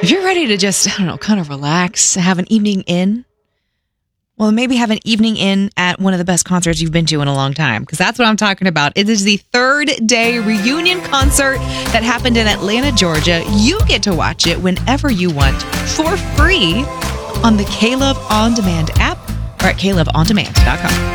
If you're ready to just, I don't know, kind of relax, have an evening in, well, maybe have an evening in at one of the best concerts you've been to in a long time, because that's what I'm talking about. It is the third day reunion concert that happened in Atlanta, Georgia. You get to watch it whenever you want for free on the K-Love On Demand app or at klubondemand.com.